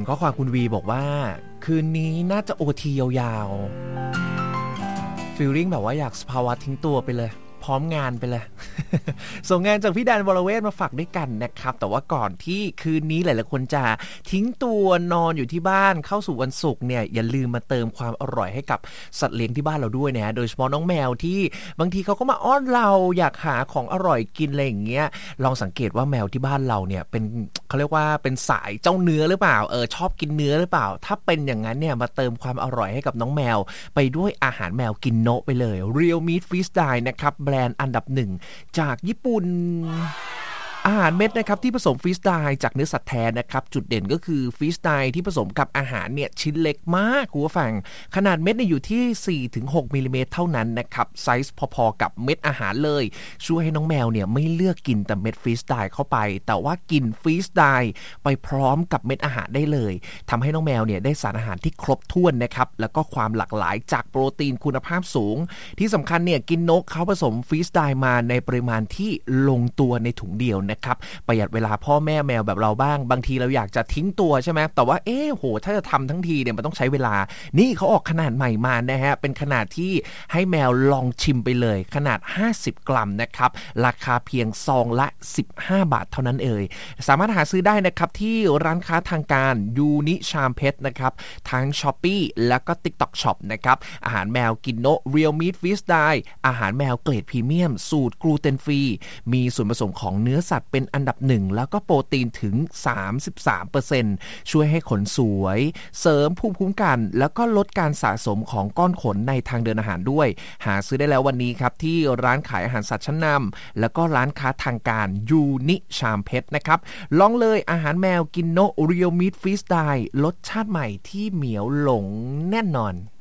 นข้อความคุณวีบอกว่าคืนนี้น่าจะโอทียาวๆฟีลลิ่งแบบว่าอยากสภาวะทิ้งตัวไปเลยพร้อมงานไปเลย ส่งงานจากพี่แดนวรเวทมาฝากด้วยกันนะครับแต่ว่าก่อนที่คืนนี้หลายๆคนจะทิ้งตัวนอนอยู่ที่บ้านเข้าสู่วันศุกร์เนี่ยอย่าลืมมาเติมความอร่อยให้กับสัตว์เลี้ยงที่บ้านเราด้วยนะโดยเฉพาะน้องแมวที่บางทีเขาก็มาอ้อนเราอยากหาของอร่อยกินอะไรอย่างเงี้ยลองสังเกตว่าแมวที่บ้านเราเนี่ยเป็นเขาเรียกว่าเป็นสายเจ้าเนื้อหรือเปล่าชอบกินเนื้อหรือเปล่าถ้าเป็นอย่างนั้นเนี่ยมาเติมความอร่อยให้กับน้องแมวไปด้วยอาหารแมวกินโนะไปเลย Real Meat Freeze-Dry นะครับแบรนด์อันดับ1จากญี่ปุ่นอาหารเม็ดนะครับที่ผสมฟรีสไตล์จากเนื้อสัตว์แท้นะครับจุดเด่นก็คือฟรีสไตล์ที่ผสมกับอาหารเนี่ยชิ้นเล็กมากคุณผู้ฟังขนาดเม็ดเนี่ยอยู่ที่ 4-6 มิลลิเมตรเท่านั้นนะครับไซส์พอๆกับเม็ดอาหารเลยช่วยให้น้องแมวเนี่ยไม่เลือกกินแต่เม็ดฟรีสไตล์เข้าไปแต่ว่ากินฟรีสไตล์ไปพร้อมกับเม็ดอาหารได้เลยทำให้น้องแมวเนี่ยได้สารอาหารที่ครบถ้วนนะครับแล้วก็ความหลากหลายจากโปรตีนคุณภาพสูงที่สำคัญเนี่ยกินนกเขาผสมฟรีสไตล์มาในปริมาณที่ลงตัวในถุงเดียวนะครับประหยัดเวลาพ่อแม่แมวแบบเราบ้างบางทีเราอยากจะทิ้งตัวใช่ไหมแต่ว่าถ้าจะทำทั้งทีเนี่ยมันต้องใช้เวลานี่เขาออกขนาดใหม่มานะฮะเป็นขนาดที่ให้แมวลองชิมไปเลยขนาด50 กรัมนะครับราคาเพียงซองละ15 บาทเท่านั้นสามารถหาซื้อได้นะครับที่ร้านค้าทางการยูนิชามเพชรนะครับทั้ง Shopee แล้วก็ TikTok Shop นะครับอาหารแมวกินโนะ Real Meat Freeze-Dry อาหารแมวเกรดพรีเมียมสูตรกลูเตนฟรีมีส่วนผสมของเนื้อสัตว์เป็นอันดับ1แล้วก็โปรตีนถึง 33% ช่วยให้ขนสวยเสริมภูมิคุ้มกันแล้วก็ลดการสะสมของก้อนขนในทางเดินอาหารด้วยหาซื้อได้แล้ววันนี้ครับที่ร้านขายอาหารสัตว์ชั้นนำแล้วก็ร้านค้าทางการยูนิชามเพชรนะครับลองเลยอาหารแมวกินโนะ Real Meat Freeze-Dry รสชาติใหม่ที่เหมียวหลงแน่นอน